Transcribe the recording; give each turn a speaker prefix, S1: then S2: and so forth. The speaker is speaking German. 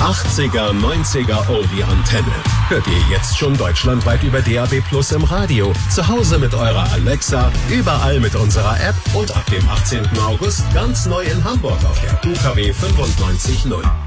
S1: 80er, 90er Oldie-Antenne. Hört ihr jetzt schon deutschlandweit über DAB+ im Radio, zu Hause mit eurer Alexa, überall mit unserer App und ab dem 18. August ganz neu in Hamburg auf der UKW 95.0.